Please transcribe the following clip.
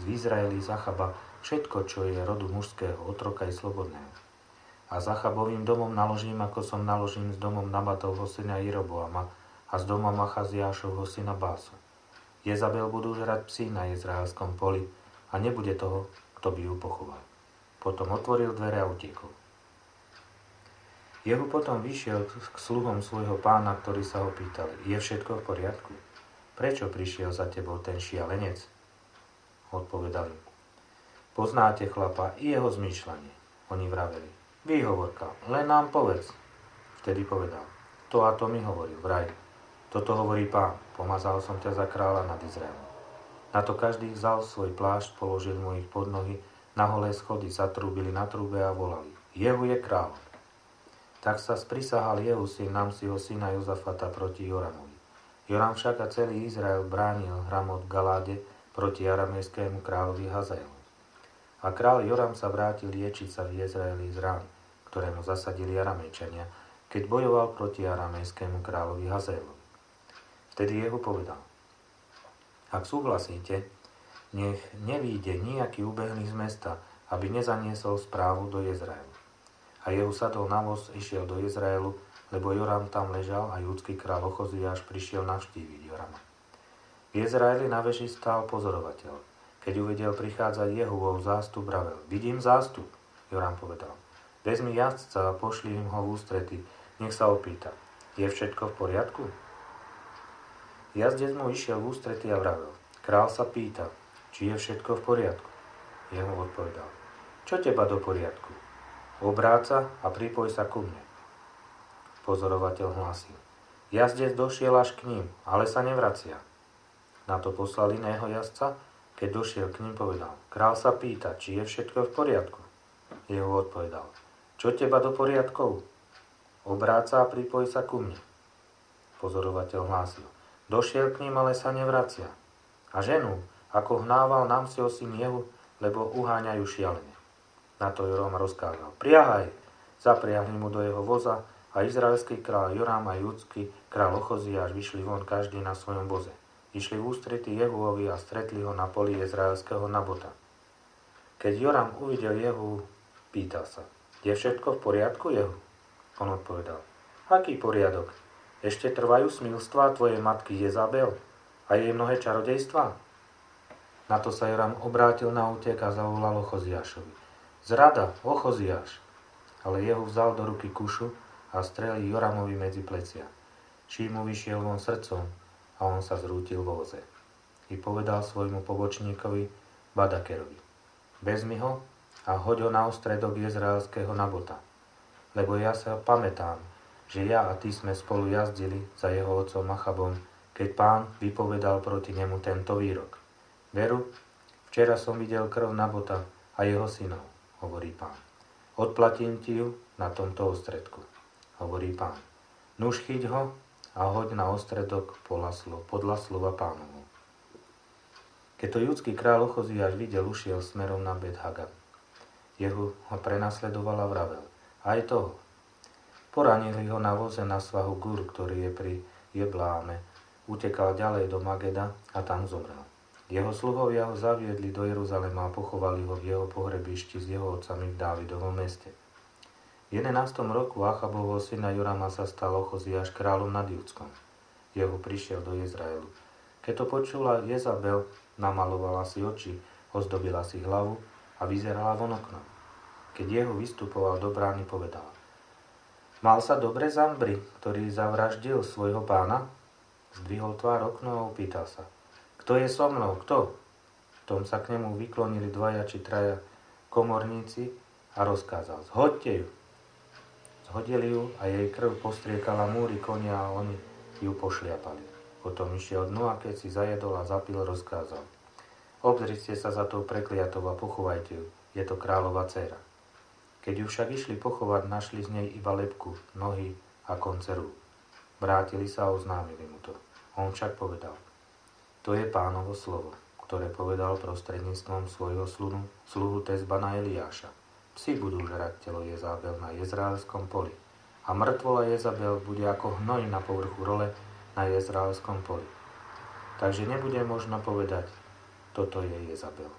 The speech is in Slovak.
z Izraeli Zachaba všetko, čo je rodu mužského, otroka i slobodného. A Zachabovým domom naložím, ako som naložím s domom Nabatovho syna Jeroboama a s domom Achaziášovho syna Básu. Jezabel budú žrať psi na izraelskom poli a nebude toho, kto by ju pochoval. Potom otvoril dvere a utiekol. Jehu potom vyšiel k sluhom svojho pána, ktorí sa ho pýtali: Je všetko v poriadku? Prečo prišiel za tebou ten šialenec? Odpovedali: Poznáte chlapa i jeho zmýšľanie. Oni vraveli: Výhovorka, len nám povedz. Vtedy povedal: To a to mi hovoril, vraj. Toto hovorí Pán: Pomazal som ťa za kráľa nad Izraelom. Na to každý vzal svoj plášť, položil mu ich pod nohy, na holé schody zatrúbili na trúbe a volali: Jehu je kráľ. Tak sa sprisahal Jehu syn Namsiho syna Jozafata proti Joramovi. Joram však a celý Izrael bránil hramot v Galáde proti aramejskému kráľovi Hazaelovi. A kráľ Joram sa vrátil liečiť sa v Jezraeli z rán, ktoré mu zasadili Aramejčania, keď bojoval proti aramejskému kráľovi Hazaelovi. Vtedy Jehu povedal: Ak súhlasíte, nech nevíde nejaký ubehlý z mesta, aby nezaniesol správu do Jezraelu. A Jehu sadol na voz, išiel do Jezraelu, lebo Joram tam ležal a judský kráľ Ochoziáš prišiel navštíviť Jorama. V Jezraeli na veži stál pozorovateľ. Keď uvidel prichádzať Jehuvov zástup, vravel: Vidím zástup. Joram povedal: Vezmi jazdca a pošli im ho v ústrety, nech sa opýta: Je všetko v poriadku? Jazdec mu išiel v ústrety a vravel: Král sa pýta, či je všetko v poriadku. Jehu odpovedal: Čo teba do poriadku? Obráca a pripoj sa ku mne. Pozorovateľ hlásil: Jazdec došiel až k ním, ale sa nevracia. Na to poslal iného jazdca, keď došiel k ním, povedal: Král sa pýta, či je všetko v poriadku. Jehu odpovedal: Čo teba do poriadkov? Obráca a pripoj sa ku mne. Pozorovateľ hlásil: Došiel k ním, ale sa nevracia. A ženu, ako hnával Namsiho syn Jehu, lebo uháňajú šialene. Na to Joram rozkázal: Priahaj! Zapriahli mu do jeho voza a izraelský kráľ Joram a judský kráľ Ochoziáš vyšli von každý na svojom voze. Išli v ústrety Jehuovi a stretli ho na poli izraelského Nabota. Keď Joram uvidel Jehu, pýtal sa: Je všetko v poriadku, Jehu? On odpovedal: Aký poriadok? Ešte trvajú smilstvá tvojej matky Jezabel a jej mnohé čarodejstvá? Na to sa Joram obrátil na útek a zavolal Ochoziášovi: Zrada, Ochoziáš! Ale Jehu vzal do ruky kušu a strelil Joramovi medzi plecia. Čím mu vyšiel von srdcom a on sa zrútil vo voze. I povedal svojmu pobočníkovi Badakerovi: Vezmi ho a hoď ho na ostredok izraelského Nabota, lebo ja sa pamätám, že ja a ty sme spolu jazdili za jeho otcom Achabom, keď Pán vypovedal proti nemu tento výrok: Veru, včera som videl krv Nabota a jeho synov, hovorí Pán. Odplatím ti ju na tomto ostredku, hovorí Pán. Nuž chyť ho a hoď na ostredok podľa slova Pánovu. Keď to judský kráľ Ochoziáš videl, ušiel smerom na Bet-Hagan. Jehu ho prenasledoval a vravel: Aj toho. Poranili ho na voze na svahu Gur, ktorý je pri Jebláme. Utekal ďalej do Mageda a tam zomrel. Jeho sluhovia ho zaviedli do Jeruzalema a pochovali ho v jeho pohrebišti s jeho otcami v Dávidovom meste. V 11. roku Achabovho syna Jorama sa stal Ochoziáš kráľom nad Judskom. Jehu prišiel do Izraelu. Keď to počula Jezabel, namalovala si oči, ozdobila si hlavu a vyzerala von oknom. Keď Jehu vystupoval do brány, povedal: Mal sa dobre Zambri, ktorý zavraždil svojho pána? Zdvihol tvár okno a opýtal sa: Kto je so mnou? Kto? V tom sa k nemu vyklonili 2 či 3 komorníci a rozkázal: Zhoďte ju. Zhodili ju a jej krv postriekala múry konia a oni ju pošliapali. Potom išiel dnu a keď si zajedol a zapil, rozkázal: Obzrite sa za tou prekliatou a pochovajte ju. Je to kráľova dcéra. Keď ju však išli pochovať, našli z nej iba lebku, nohy a konce rúk. Vrátili sa a oznámili mu to. On však povedal: To je Pánovo slovo, ktoré povedal prostredníctvom svojho sluhu Tezbana Eliáša. Psi budú žrať telo Jezabel na izraelskom poli a mŕtvola Jezabel bude ako hnoj na povrchu role na izraelskom poli. Takže nebude možno povedať: Toto je Jezabel.